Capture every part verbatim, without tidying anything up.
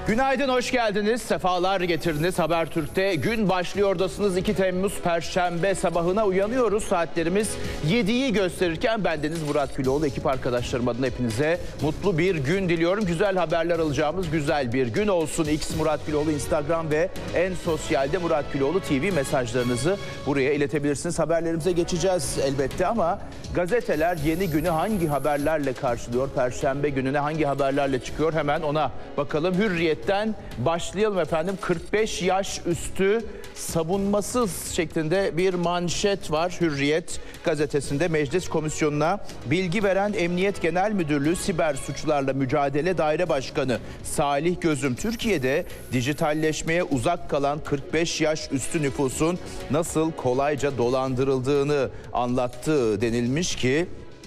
Günaydın, hoş geldiniz. Sefalar getirdiniz. Habertürk'te gün başlıyordasınız. iki Temmuz Perşembe sabahına uyanıyoruz. Saatlerimiz yediyi gösterirken bendeniz Murat Güloğlu. Ekip arkadaşlarım adına hepinize mutlu bir gün diliyorum. Güzel haberler alacağımız güzel bir gün olsun. X Murat Güloğlu Instagram ve en sosyalde Murat Güloğlu T V mesajlarınızı buraya iletebilirsiniz. Haberlerimize geçeceğiz elbette ama gazeteler yeni günü hangi haberlerle karşılıyor? Perşembe gününe hangi haberlerle çıkıyor? Hemen ona bakalım. Hürriyet'ten başlayalım efendim. kırk beş yaş üstü savunmasız şeklinde bir manşet var. Hürriyet gazetesinde Meclis Komisyonu'na bilgi veren Emniyet Genel Müdürlüğü Siber Suçlarla Mücadele Daire Başkanı Salih Gözüm, Türkiye'de dijitalleşmeye uzak kalan kırk beş yaş üstü nüfusun nasıl kolayca dolandırıldığını anlattı denilmiş ki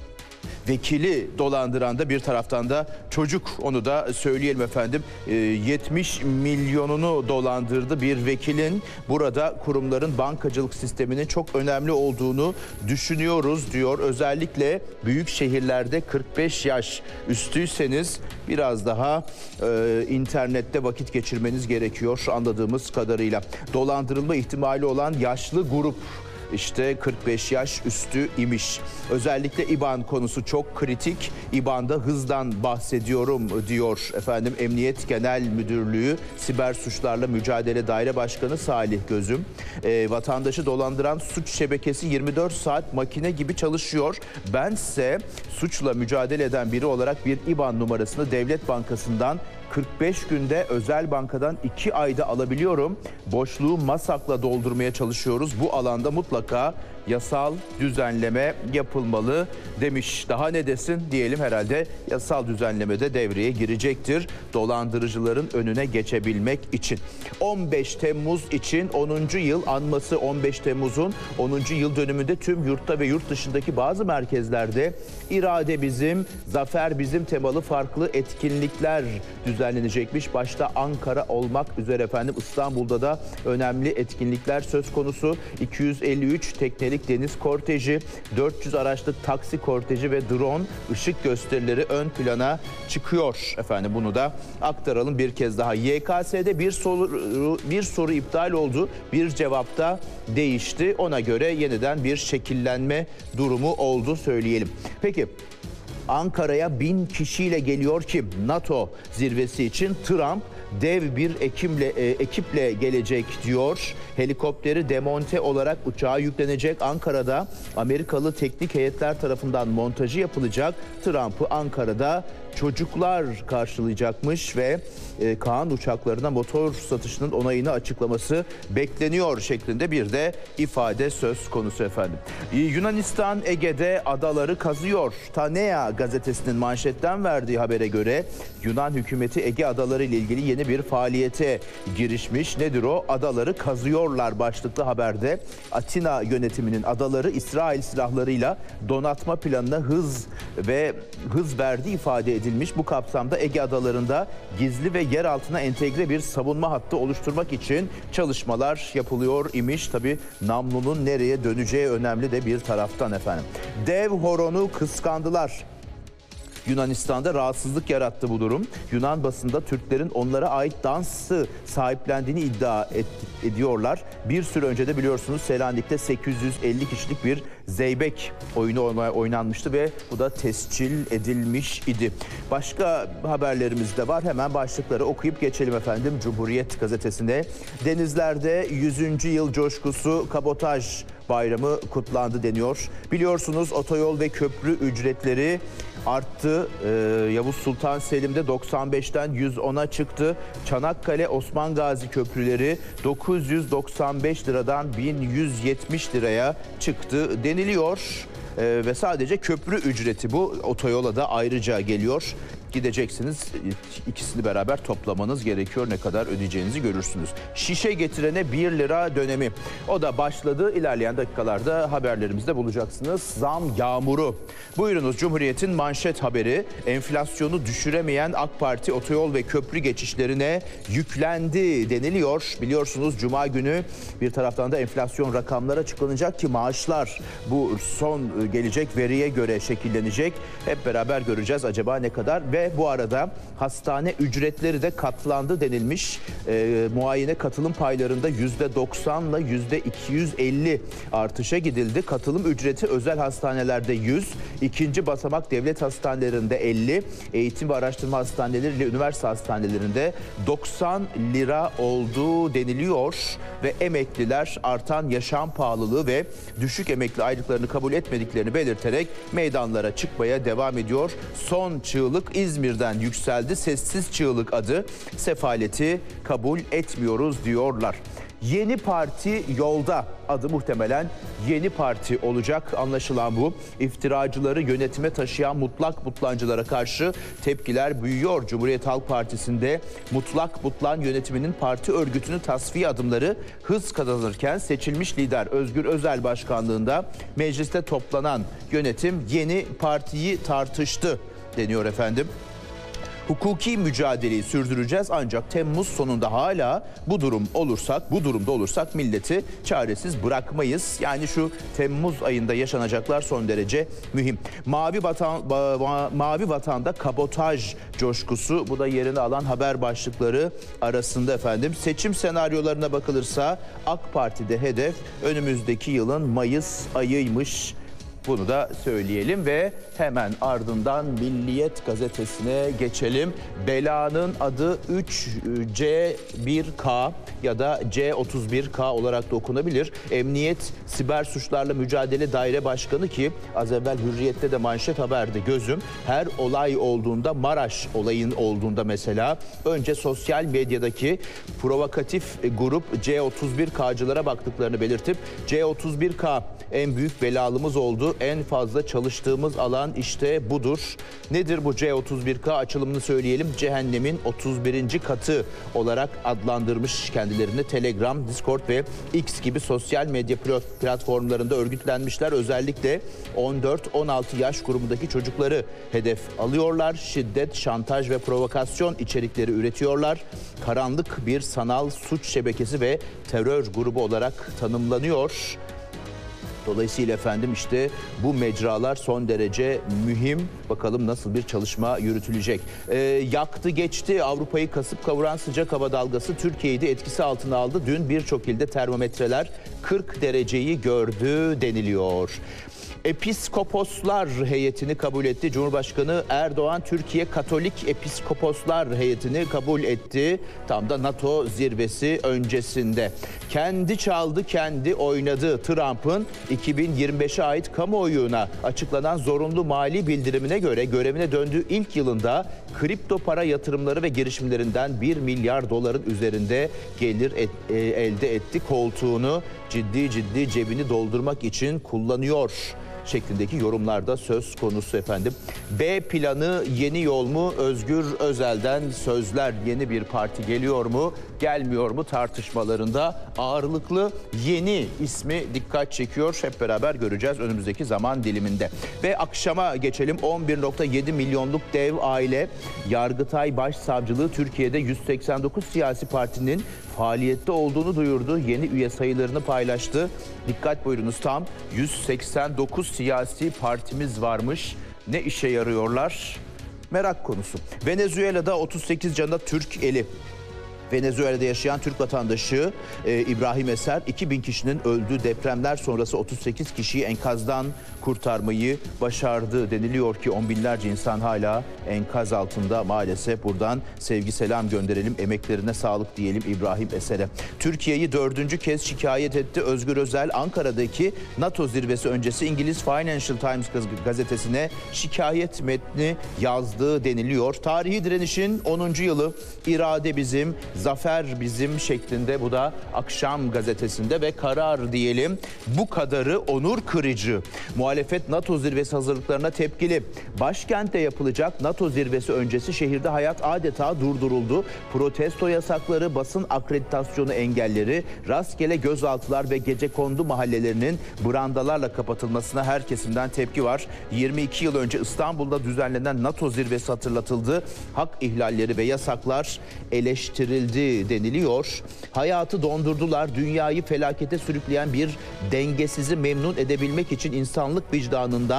vekili dolandıran da bir taraftan da çocuk, onu da söyleyelim efendim. yetmiş milyonunu dolandırdı bir vekilin. Burada kurumların bankacılık sisteminin çok önemli olduğunu düşünüyoruz diyor. Özellikle büyük şehirlerde kırk beş yaş üstüyseniz biraz daha e, internette vakit geçirmeniz gerekiyor anladığımız kadarıyla. Dolandırılma ihtimali olan yaşlı grup İşte kırk beş yaş üstü imiş. Özellikle İBAN konusu çok kritik. İBAN'da hızdan bahsediyorum diyor efendim Emniyet Genel Müdürlüğü Siber Suçlarla Mücadele Daire Başkanı Salih Gözüm. E, vatandaşı dolandıran suç şebekesi yirmi dört saat makine gibi çalışıyor. Bense suçla mücadele eden biri olarak bir İBAN numarasını Devlet Bankası'ndan kırk beş günde, özel bankadan iki ayda alabiliyorum. Boşluğu MASAK'la doldurmaya çalışıyoruz. Bu alanda mutlaka yasal düzenleme yapılmalı demiş. Daha ne desin diyelim, herhalde yasal düzenleme de devreye girecektir dolandırıcıların önüne geçebilmek için. on beş Temmuz için onuncu yıl anması, on beş Temmuz'un onuncu yıl dönümünde tüm yurtta ve yurt dışındaki bazı merkezlerde irade bizim, zafer bizim temalı farklı etkinlikler düzenlenecekmiş. Başta Ankara olmak üzere efendim İstanbul'da da önemli etkinlikler söz konusu. iki yüz elli üç teknelik deniz korteji, dört yüz araçlı taksi korteji ve drone ışık gösterileri ön plana çıkıyor efendim. Bunu da aktaralım bir kez daha. Y K S'de bir soru bir soru iptal oldu. Bir cevapta değişti. Ona göre yeniden bir şekillenme durumu oldu söyleyelim. Peki Ankara'ya bin kişiyle geliyor ki NATO zirvesi için Trump dev bir ekimle, e, ekiple gelecek diyor. Helikopteri demonte olarak uçağa yüklenecek. Ankara'da Amerikalı teknik heyetler tarafından montajı yapılacak. Trump'ı Ankara'da çocuklar karşılayacakmış ve e, Kaan uçaklarına motor satışının onayını açıklaması bekleniyor şeklinde bir de ifade söz konusu efendim. Yunanistan Ege'de adaları kazıyor. Tanea gazetesinin manşetten verdiği habere göre Yunan hükümeti Ege adaları ile ilgili yeni bir faaliyete girişmiş. Nedir o? Adaları kazıyorlar başlıklı haberde. Atina yönetiminin adaları İsrail silahlarıyla donatma planına hız ve hız verdiği ifade edilmiş. Bu kapsamda Ege adalarında gizli ve yer altına entegre bir savunma hattı oluşturmak için çalışmalar yapılıyor imiş. Tabii namlunun nereye döneceği önemli de bir taraftan efendim. Dev horonu kıskandılar. Yunanistan'da rahatsızlık yarattı bu durum. Yunan basında Türklerin onlara ait dansı sahiplendiğini iddia et, ediyorlar. Bir süre önce de biliyorsunuz Selanik'te sekiz yüz elli kişilik bir zeybek oyunu oynanmıştı ve bu da tescil edilmiş idi. Başka haberlerimiz de var. Hemen başlıkları okuyup geçelim efendim. Cumhuriyet gazetesinde denizlerde yüzüncü yıl coşkusu kabotaj bayramı kutlandı deniyor. Biliyorsunuz otoyol ve köprü ücretleri arttı. Ee, Yavuz Sultan Selim'de doksan beşten yüz ona çıktı. Çanakkale Osman Gazi köprüleri dokuz yüz doksan beş liradan bin yüz yetmiş liraya çıktı deniliyor. Ee, ve sadece köprü ücreti bu. Otoyola da ayrıca geliyor. Gideceksiniz, ikisini beraber toplamanız gerekiyor. Ne kadar ödeyeceğinizi görürsünüz. Şişe getirene bir lira dönemi. O da başladı. İlerleyen dakikalarda haberlerimizde bulacaksınız. Zam yağmuru. Buyurunuz, Cumhuriyet'in manşet haberi. Enflasyonu düşüremeyen AK Parti otoyol ve köprü geçişlerine yüklendi deniliyor. Biliyorsunuz Cuma günü bir taraftan da enflasyon rakamları açıklanacak ki maaşlar bu son gelecek veriye göre şekillenecek. Hep beraber göreceğiz acaba ne kadar ve Ve bu arada hastane ücretleri de katlandı denilmiş. E, muayene katılım paylarında yüzde doksanla yüzde iki yüz elli artışa gidildi. Katılım ücreti özel hastanelerde yüz, ikinci basamak devlet hastanelerinde elli, eğitim ve araştırma hastaneleri ile üniversite hastanelerinde doksan lira olduğu deniliyor. Ve emekliler artan yaşam pahalılığı ve düşük emekli aylıklarını kabul etmediklerini belirterek meydanlara çıkmaya devam ediyor. Son çığlık İzmir'den yükseldi. Sessiz çığlık adı, sefaleti kabul etmiyoruz diyorlar. Yeni parti yolda, adı muhtemelen Yeni Parti olacak, anlaşılan bu. İftiracıları yönetime taşıyan mutlak mutlancılara karşı tepkiler büyüyor. Cumhuriyet Halk Partisi'nde mutlak mutlan yönetiminin parti örgütünü tasfiye adımları hız kazanırken seçilmiş lider Özgür Özel başkanlığında mecliste toplanan yönetim Yeni Parti'yi tartıştı deniyor efendim. Hukuki mücadeleyi sürdüreceğiz ancak Temmuz sonunda hala bu durum olursak, bu durumda olursak milleti çaresiz bırakmayız. Yani şu Temmuz ayında yaşanacaklar son derece mühim. Mavi Vatan, ma, Mavi Vatan'da kabotaj coşkusu, bu da yerini alan haber başlıkları arasında efendim. Seçim senaryolarına bakılırsa AK Parti'de hedef önümüzdeki yılın Mayıs ayıymış. Bunu da söyleyelim ve hemen ardından Milliyet gazetesine geçelim. Belanın adı üç C bir K ya da C otuz bir K olarak da okunabilir. Emniyet Siber Suçlarla Mücadele Daire Başkanı, ki az evvel Hürriyet'te de manşet haberdi gözüm. Her olay olduğunda, Maraş olayın olduğunda mesela önce sosyal medyadaki provokatif grup C otuz bir K'cılara baktıklarını belirtip C otuz bir K en büyük belalımız oldu. En fazla çalıştığımız alan işte budur. Nedir bu C otuz bir K? Açılımını söyleyelim. Cehennemin otuz birinci katı olarak adlandırmış kendilerini. Telegram, Discord ve X gibi sosyal medya platformlarında örgütlenmişler. Özellikle on dört on altı yaş grubundaki çocukları hedef alıyorlar. Şiddet, şantaj ve provokasyon içerikleri üretiyorlar. Karanlık bir sanal suç şebekesi ve terör grubu olarak tanımlanıyor. Dolayısıyla efendim işte bu mecralar son derece mühim. Bakalım nasıl bir çalışma yürütülecek. Ee, yaktı geçti. Avrupa'yı kasıp kavuran sıcak hava dalgası Türkiye'yi de etkisi altına aldı. Dün birçok ilde termometreler kırk dereceyi gördü deniliyor. Episkoposlar heyetini kabul etti. Cumhurbaşkanı Erdoğan Türkiye Katolik Episkoposlar heyetini kabul etti. Tam da NATO zirvesi öncesinde. Kendi çaldı, kendi oynadı. Trump'ın iki bin yirmi beşe ait kamuoyuna açıklanan zorunlu mali bildirimine göre görevine döndüğü ilk yılında kripto para yatırımları ve girişimlerinden bir milyar doların üzerinde gelir et, e, elde etti. Koltuğunu ciddi ciddi cebini doldurmak için kullanıyor şeklindeki yorumlarda söz konusu efendim. B planı yeni yol mu? Özgür Özel'den sözler. Yeni bir parti geliyor mu, gelmiyor mu tartışmalarında ağırlıklı Yeni ismi dikkat çekiyor. Hep beraber göreceğiz önümüzdeki zaman diliminde. Ve akşama geçelim. on bir nokta yedi milyonluk dev aile Yargıtay Başsavcılığı Türkiye'de yüz seksen dokuz siyasi partinin faaliyette olduğunu duyurdu. Yeni üye sayılarını paylaştı. Dikkat buyurunuz, tam yüz seksen dokuz siyasi partimiz varmış. Ne işe yarıyorlar? Merak konusu. Venezuela'da otuz sekiz canına Türk eli. Venezuela'da yaşayan Türk vatandaşı e, İbrahim Eser iki bin kişinin öldüğü depremler sonrası otuz sekiz kişiyi enkazdan kurtarmayı başardı. Deniliyor ki on binlerce insan hala enkaz altında maalesef. Buradan sevgi selam gönderelim, emeklerine sağlık diyelim İbrahim Eser'e. Türkiye'yi dördüncü kez şikayet etti Özgür Özel. Ankara'daki NATO zirvesi öncesi İngiliz Financial Times gazetesine şikayet metni yazdığı deniliyor. Tarihi direnişin onuncu yılı, irade bizim, zafer bizim şeklinde, bu da Akşam gazetesinde. Ve karar diyelim, bu kadarı onur kırıcı. Muhalefet NATO zirvesi hazırlıklarına tepkili. Başkentte yapılacak NATO zirvesi öncesi şehirde hayat adeta durduruldu. Protesto yasakları, basın akreditasyonu engelleri, rastgele gözaltılar ve gecekondu mahallelerinin brandalarla kapatılmasına her kesimden tepki var. yirmi iki yıl önce İstanbul'da düzenlenen NATO zirvesi hatırlatıldı. Hak ihlalleri ve yasaklar eleştirildi deniliyor. Hayatı dondurdular. Dünyayı felakete sürükleyen bir dengesizi memnun edebilmek için insanlık vicdanından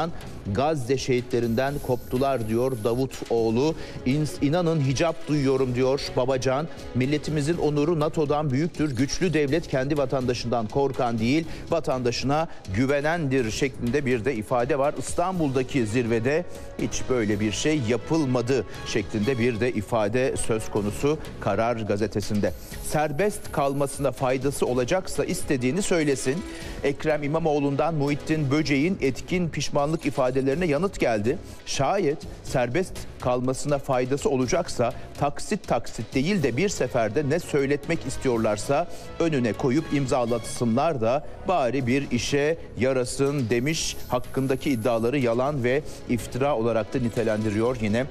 Gazze şehitlerinden koptular diyor Davutoğlu. İnanın hicap duyuyorum diyor Babacan. Milletimizin onuru NATO'dan büyüktür. Güçlü devlet kendi vatandaşından korkan değil, vatandaşına güvenendir şeklinde bir de ifade var. İstanbul'daki zirvede hiç böyle bir şey yapılmadı şeklinde bir de ifade söz konusu Karar Gazetesi'nde. Serbest kalmasına faydası olacaksa istediğini söylesin. Ekrem İmamoğlu'ndan Muhittin Böceğin etkin pişmanlık ifadelerine yanıt geldi. Şayet serbest kalmasına faydası olacaksa taksit taksit değil de bir seferde ne söyletmek istiyorlarsa önüne koyup imzalatsınlar da bari bir işe yarasın demiş. Hakkındaki iddiaları yalan ve iftira olarak da nitelendiriyor yine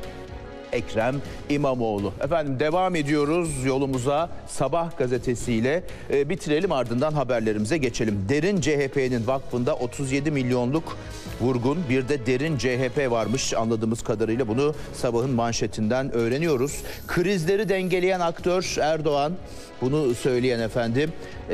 Ekrem İmamoğlu. Efendim devam ediyoruz yolumuza Sabah gazetesiyle e, bitirelim, ardından haberlerimize geçelim. Derin C H P'nin vakfında otuz yedi milyonluk vurgun, bir de Derin C H P varmış anladığımız kadarıyla, bunu Sabah'ın manşetinden öğreniyoruz. Krizleri dengeleyen aktör Erdoğan, bunu söyleyen efendim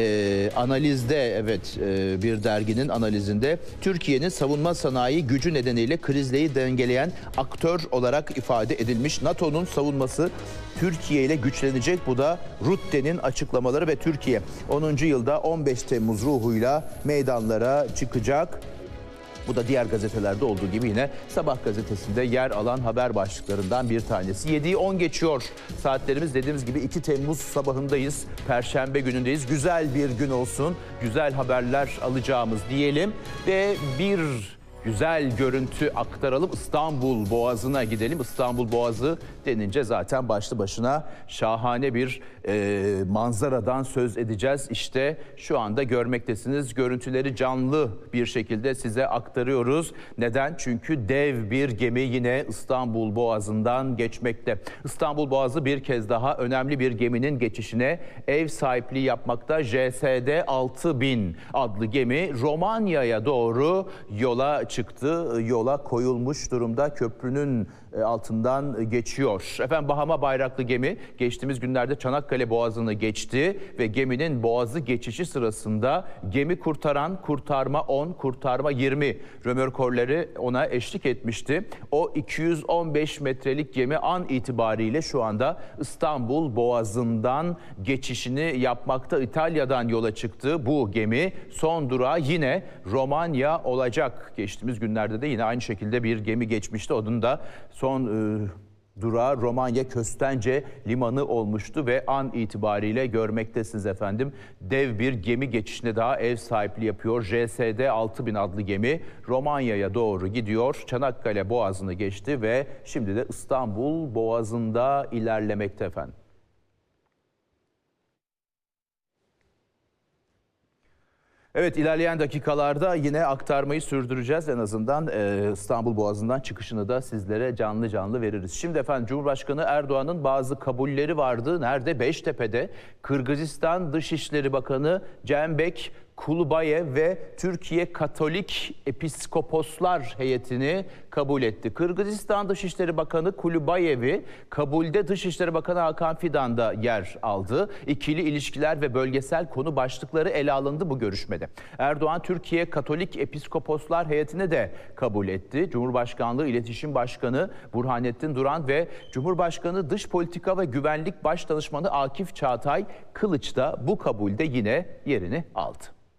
e, analizde, evet e, bir derginin analizinde Türkiye'nin savunma sanayi gücü nedeniyle krizleri dengeleyen aktör olarak ifade edilmiş. NATO'nun savunması Türkiye ile güçlenecek, bu da Rutte'nin açıklamaları ve Türkiye onuncu yılda on beş Temmuz ruhuyla meydanlara çıkacak. Bu da diğer gazetelerde olduğu gibi yine Sabah gazetesinde yer alan haber başlıklarından bir tanesi. yediyi on geçiyor saatlerimiz, dediğimiz gibi iki Temmuz sabahındayız. Perşembe günündeyiz. Güzel bir gün olsun. Güzel haberler alacağımız diyelim ve bir güzel görüntü aktaralım. İstanbul Boğazı'na gidelim. İstanbul Boğazı denince zaten başlı başına şahane bir e, manzaradan söz edeceğiz. İşte şu anda görmektesiniz. Görüntüleri canlı bir şekilde size aktarıyoruz. Neden? Çünkü dev bir gemi yine İstanbul Boğazı'ndan geçmekte. İstanbul Boğazı bir kez daha önemli bir geminin geçişine ev sahipliği yapmakta. J S D altı bin adlı gemi Romanya'ya doğru yola çıktı. Yola koyulmuş durumda, köprünün altından geçiyor. Efendim Bahama bayraklı gemi geçtiğimiz günlerde Çanakkale Boğazı'nı geçti ve geminin boğazı geçişi sırasında gemi kurtaran kurtarma on, kurtarma yirmi römorkörleri ona eşlik etmişti. O iki yüz on beş metrelik gemi an itibariyle şu anda İstanbul Boğazı'ndan geçişini yapmakta. İtalya'dan yola çıktı bu gemi. Son durağı yine Romanya olacak. Geçtiğimiz günlerde de yine aynı şekilde bir gemi geçmişti. Onun da son e, durağı Romanya Köstence Limanı olmuştu ve an itibariyle görmektesiniz efendim. Dev bir gemi geçişine daha ev sahipliği yapıyor. J S D altı bin adlı gemi Romanya'ya doğru gidiyor. Çanakkale Boğazı'nı geçti ve şimdi de İstanbul Boğazı'nda ilerlemekte efendim. Evet, ilerleyen dakikalarda yine aktarmayı sürdüreceğiz. En azından e, İstanbul Boğazı'ndan çıkışını da sizlere canlı canlı veririz. Şimdi efendim Cumhurbaşkanı Erdoğan'ın bazı kabulleri vardı. Nerede? Beştepe'de. Kırgızistan Dışişleri Bakanı Cembek Kulubayev ve Türkiye Katolik Episkoposlar heyetini kabul etti. Kırgızistan Dışişleri Bakanı Kulubayev'i kabulde Dışişleri Bakanı Hakan Fidan da yer aldı. İkili ilişkiler ve bölgesel konu başlıkları ele alındı bu görüşmede. Erdoğan Türkiye Katolik Episkoposlar heyetini de kabul etti. Cumhurbaşkanlığı İletişim Başkanı Burhanettin Duran ve Cumhurbaşkanı Dış Politika ve Güvenlik Başdanışmanı Akif Çağatay Kılıç da bu kabulde yine yerini aldı.